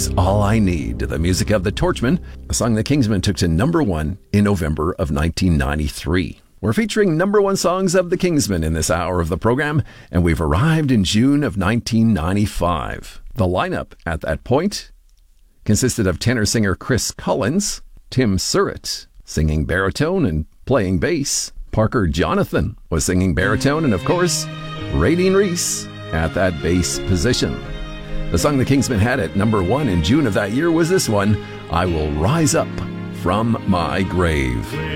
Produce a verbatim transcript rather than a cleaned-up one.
She's All I Need, to the music of The Torchmen, a song the Kingsmen took to number one in November of nineteen ninety-three. We're featuring number one songs of the Kingsmen in this hour of the program, and we've arrived in June of nineteen ninety-five. The lineup at that point consisted of tenor-singer Chris Collins, Tim Surratt singing baritone and playing bass, Parker Jonathan was singing baritone, and of course, Radine Reese at that bass position. The song the Kingsmen had at number one in June of that year was this one, I Will Rise Up From My Grave.